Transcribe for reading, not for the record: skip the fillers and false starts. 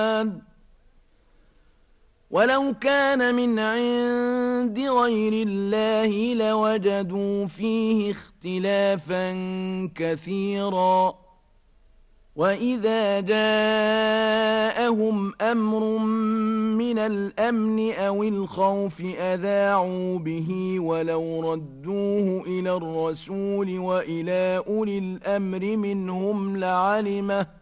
ولو كان من عند غير الله لوجدوا فيه اختلافا كثيرا وإذا جاءهم أمر من الأمن أو الخوف أذاعوا به ولو ردوه إلى الرسول وإلى أولي الأمر منهم